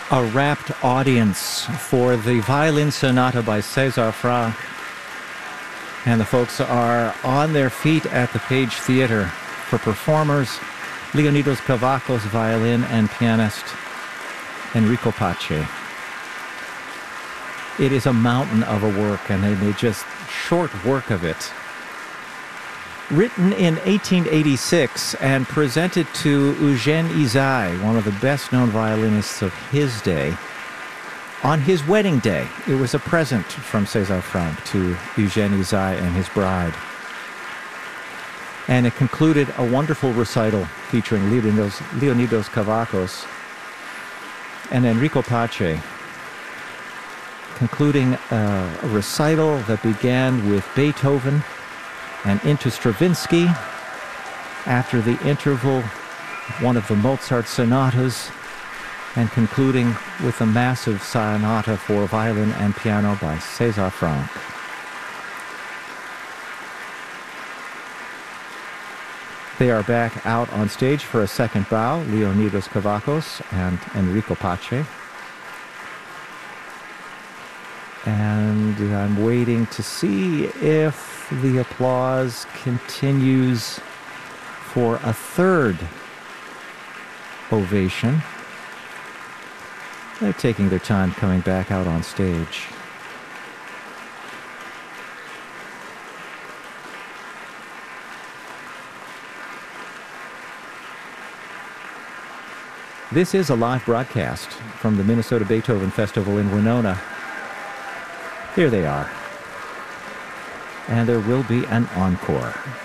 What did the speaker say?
A rapt audience for the violin sonata by César Franck. And the folks are on their feet at the Page Theater. For performers, Leonidas Kavakos, violin, and pianist Enrico Pace. It is a mountain of a work, and they made just short work of it. Written in 1886 and presented to Eugène Ysaÿe, one of the best-known violinists of his day, on his wedding day. It was a present from César Franck to Eugène Ysaÿe and his bride. And it concluded a wonderful recital featuring Leonidas Kavakos and Enrico Pace, concluding a recital that began with Beethoven and into Stravinsky. After the interval, one of the Mozart sonatas, and concluding with a massive sonata for violin and piano by César Franck. They are back out on stage for a second bow, Leonidas Kavakos and Enrico Pace. And I'm waiting to see if the applause continues for a third ovation. They're taking their time coming back out on stage. This is a live broadcast from the Minnesota Beethoven Festival in Winona. Here they are. And there will be an encore.